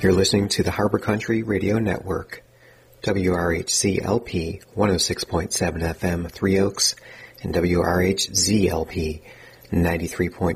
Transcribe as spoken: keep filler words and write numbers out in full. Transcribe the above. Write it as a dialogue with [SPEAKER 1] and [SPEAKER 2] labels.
[SPEAKER 1] You're listening to the Harbor Country Radio Network, W R H C L P one oh six point seven F M, Three Oaks, and W R H Z L P ninety-three point